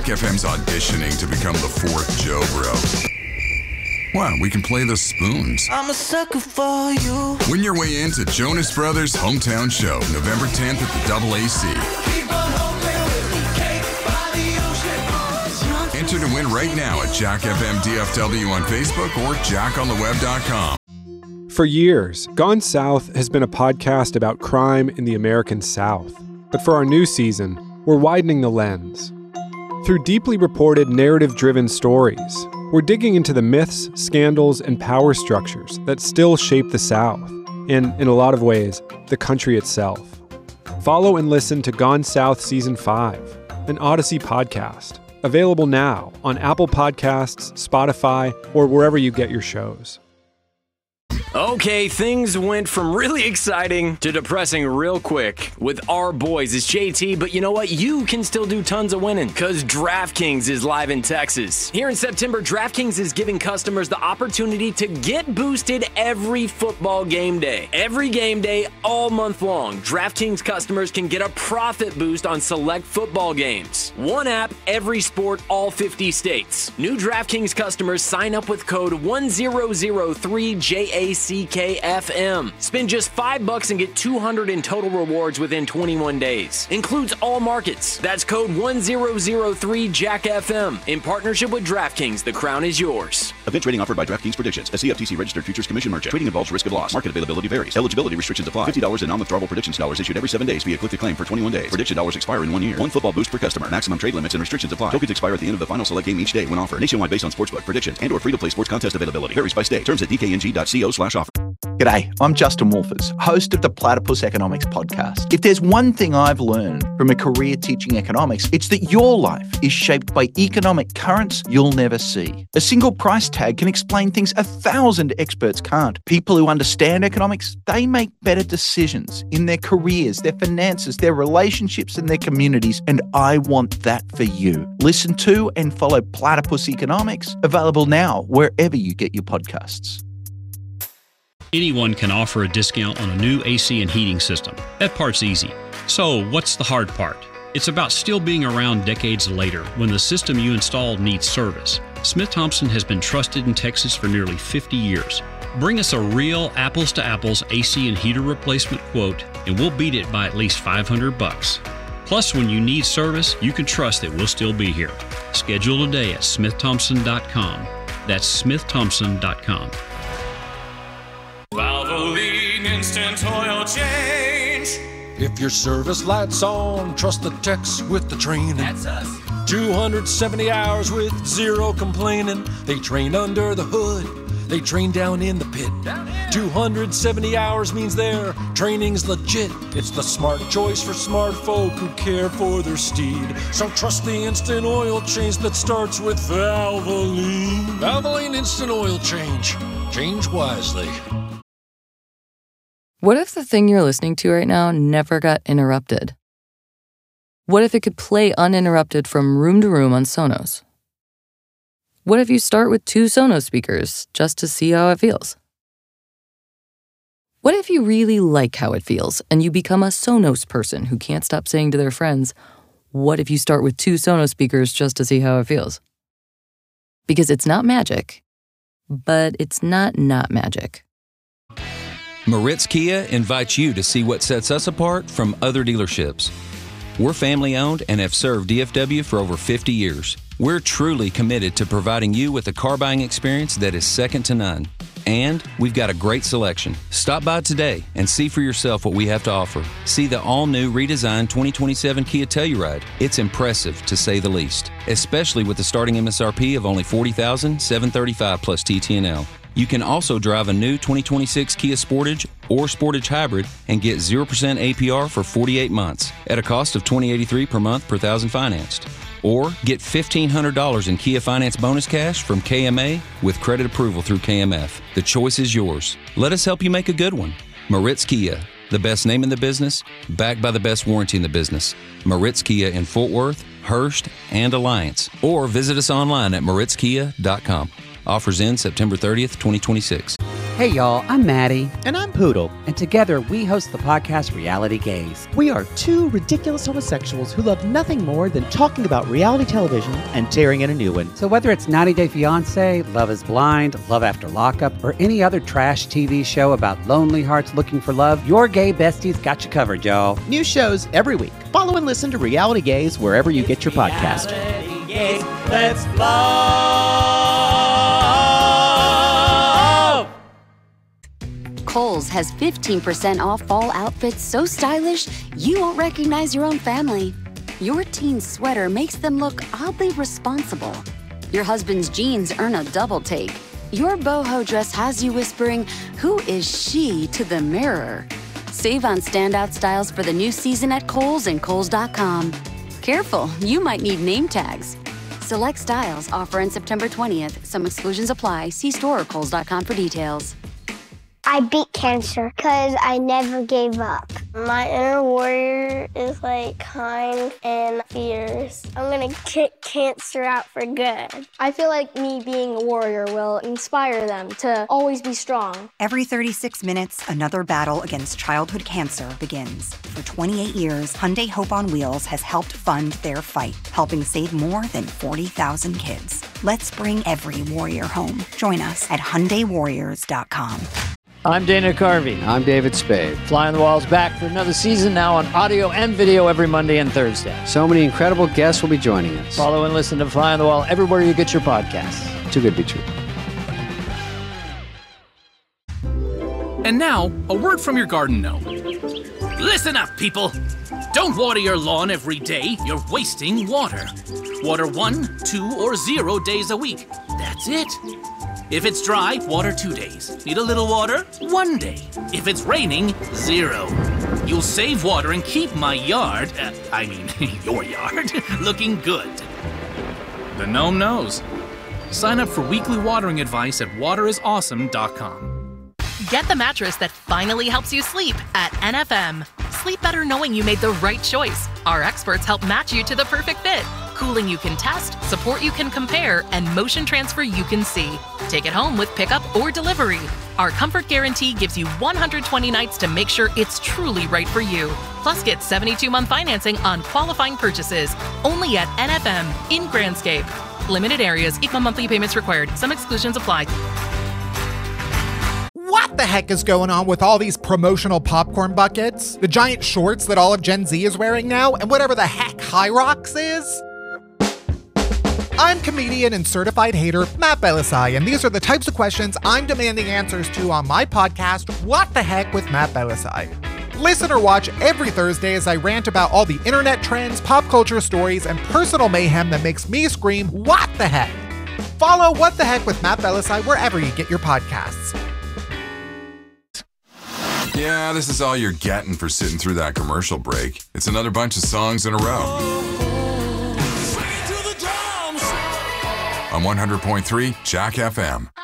FM's auditioning to become the fourth Joe Bro. Wow, we can play the spoons. I'm a sucker for you. Win your way into Jonas Brothers' Hometown Show, November 10th at the Double AC. Enter to win right now at Jack FM DFW on Facebook or jackontheweb.com. For years, Gone South has been a podcast about crime in the American South. But for our new season, we're widening the lens. Through deeply reported, narrative-driven stories, we're digging into the myths, scandals, and power structures that still shape the South, and, in a lot of ways, the country itself. Follow and listen to Gone South Season 5, an Odyssey podcast, available now on Apple Podcasts, Spotify, or wherever you get your shows. Okay, things went from really exciting to depressing real quick with our boys. It's JT, but you know what? You can still do tons of winning because DraftKings is live in Texas. Here in September, DraftKings is giving customers the opportunity to get boosted every football game day. Every game day, all month long, DraftKings customers can get a profit boost on select football games. One app, every sport, all 50 states. New DraftKings customers sign up with code 1003JACKFM. Spend just $5 and get $200 in total rewards within 21 days. Includes all markets. That's code 1003JACKFM. In partnership with DraftKings, the crown is yours. Event trading offered by DraftKings Predictions, a CFTC registered futures commission merchant. Trading involves risk of loss. Market availability varies. Eligibility restrictions apply. $50 in non-withdrawable predictions dollars issued every 7 days via click to claim for 21 days. Prediction dollars expire in 1 year. One football boost per customer. Maximum trade limits and restrictions apply. Tokens expire at the end of the final select game each day when offered. Nationwide based on sportsbook predictions and or free-to-play sports contest availability. Varies by state. Terms at dkng.co/offer. G'day, I'm Justin Wolfers, host of the Platypus Economics podcast. If there's one thing I've learned from a career teaching economics, it's that your life is shaped by economic currents you'll never see. A single price tag can explain things 1,000 experts can't. People who understand economics, they make better decisions in their careers, their finances, their relationships, and their communities, and I want that for you. Listen to and follow Platypus Economics, available now wherever you get your podcasts. Anyone can offer a discount on a new AC and heating system. That part's easy. So, what's the hard part? It's about still being around decades later when the system you installed needs service. Smith Thompson has been trusted in Texas for nearly 50 years. Bring us a real apples-to-apples AC and heater replacement quote, and we'll beat it by at least $500. Plus, when you need service, you can trust that we'll still be here. Schedule today at SmithThompson.com. That's SmithThompson.com. Valvoline Instant Oil Change. If your service light's on, trust the techs with the training. That's us. 270 hours with zero complaining. They train under the hood. They train down in the pit. 270 hours means their training's legit. It's the smart choice for smart folk who care for their steed. So trust the instant oil change that starts with Valvoline. Valvoline Instant Oil Change. Change wisely. What if the thing you're listening to right now never got interrupted? What if it could play uninterrupted from room to room on Sonos? What if you start with 2 Sonos speakers just to see how it feels? What if you really like how it feels and you become a Sonos person who can't stop saying to their friends, what if you start with 2 Sonos speakers just to see how it feels? Because it's not magic, but it's not magic. Moritz Kia invites you to see what sets us apart from other dealerships. We're family-owned and have served DFW for over 50 years. We're truly committed to providing you with a car buying experience that is second to none. And we've got a great selection. Stop by today and see for yourself what we have to offer. See the all-new redesigned 2027 Kia Telluride. It's impressive, to say the least, especially with the starting MSRP of only $40,735 plus TTNL. You can also drive a new 2026 Kia Sportage or Sportage Hybrid and get 0% APR for 48 months at a cost of $2,083 per month per thousand financed. Or get $1,500 in Kia Finance bonus cash from KMA with credit approval through KMF. The choice is yours. Let us help you make a good one. Moritz Kia, the best name in the business, backed by the best warranty in the business. Moritz Kia in Fort Worth, Hurst, and Alliance. Or visit us online at moritzkia.com. Offers end September 30th, 2026. Hey y'all, I'm Maddie. And I'm Poodle. And together we host the podcast Reality Gaze. We are two ridiculous homosexuals who love nothing more than talking about reality television and tearing in a new one. So whether it's 90 Day Fiancé, Love is Blind, Love After Lockup, or any other trash TV show about lonely hearts looking for love, your gay besties got you covered, y'all. New shows every week. Follow and listen to Reality Gaze wherever you get your podcast. Gaze, let's flow. Kohl's has 15% off fall outfits so stylish you won't recognize your own family. Your teen's sweater makes them look oddly responsible. Your husband's jeans earn a double take. Your boho dress has you whispering, "Who is she?" to the mirror. Save on standout styles for the new season at Kohl's and Kohls.com. Careful, you might need name tags. Select styles offer on September 20th. Some exclusions apply. See store or Kohls.com for details. I beat cancer because I never gave up. My inner warrior is kind and fierce. I'm gonna kick cancer out for good. I feel like me being a warrior will inspire them to always be strong. Every 36 minutes, another battle against childhood cancer begins. For 28 years, Hyundai Hope on Wheels has helped fund their fight, helping save more than 40,000 kids. Let's bring every warrior home. Join us at HyundaiWarriors.com. I'm Dana Carvey. I'm David Spade. Fly on the Wall's back for another season, now on audio and video every Monday and Thursday. So many incredible guests will be joining us. Follow and listen to Fly on the Wall everywhere you get your podcasts. Too good to be true. And now, a word from your garden gnome. Listen up, people. Don't water your lawn every day. You're wasting water. Water 1, 2, or 0 days a week. That's it. If it's dry, water 2 days. Need a little water? 1 day. If it's raining, 0. You'll save water and keep my yard, your yard, looking good. The gnome knows. Sign up for weekly watering advice at waterisawesome.com. Get the mattress that finally helps you sleep at NFM. Sleep better knowing you made the right choice. Our experts help match you to the perfect fit. Cooling you can test, support you can compare, and motion transfer you can see. Take it home with pickup or delivery. Our comfort guarantee gives you 120 nights to make sure it's truly right for you. Plus, get 72-month financing on qualifying purchases. Only at NFM in Grandscape. Limited areas, equal monthly payments required. Some exclusions apply. What the heck is going on with all these promotional popcorn buckets? The giant shorts that all of Gen Z is wearing now, and whatever the heck High Rocks is? I'm comedian and certified hater Matt Belisai, and these are the types of questions I'm demanding answers to on my podcast, What the Heck with Matt Belisai. Listen or watch every Thursday as I rant about all the internet trends, pop culture stories, and personal mayhem that makes me scream, what the heck? Follow What the Heck with Matt Belisai wherever you get your podcasts. Yeah, this is all you're getting for sitting through that commercial break. It's another bunch of songs in a row. On 100.3 Jack FM.